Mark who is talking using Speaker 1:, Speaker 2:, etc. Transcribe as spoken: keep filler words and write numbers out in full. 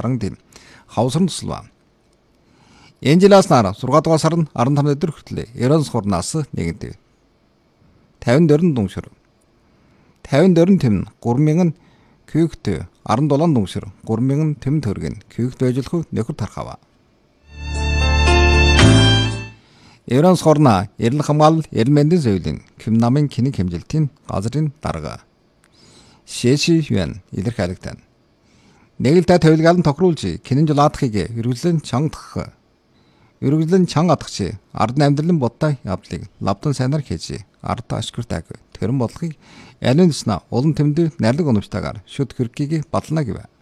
Speaker 1: сарангын хавсран туслав. Энэ жилээс нар зургаан дугаар сар нь арван тамны өдөр хүртэл Иранс хурнаас нэгэнтэв. тавин дөрвөн дүншир. тавин дөрвөн тэм гурван мянган кюбит арван дулаан дүншир гурван мянган тэм төгрөгийн кюбит байжлах нөхөр тархав. Иранс хорна эрдэнэ хамгаалал эрдэнэ мэндийн зөвлөлийн Ким намын кинийг хэмжилтийн газрын дарга Шэши Юан илэрхийлэгдэн. Нэг л та тавилгаалan тохируулж кинэн жулаадахыг эргэлэн чангадах. Эргэлэн чангадахч ард амьдралын бодтой явдлыг лавдан сайнаар хийж ард ашигтайг тэрэн бодлогыг алин дэснэ улан тэмдэг нарлиг өнөвчтойгоор шүд хөргийг батлана гэв.